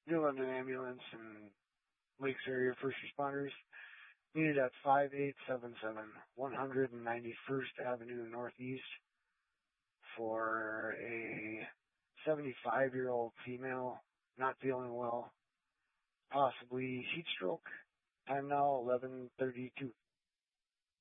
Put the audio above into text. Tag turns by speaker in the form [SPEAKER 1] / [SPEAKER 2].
[SPEAKER 1] New London Ambulance and Lakes area first responders needed at 5877 191st Avenue Northeast for a 75-year-old female not feeling well, possibly heat stroke. Time now 11:32.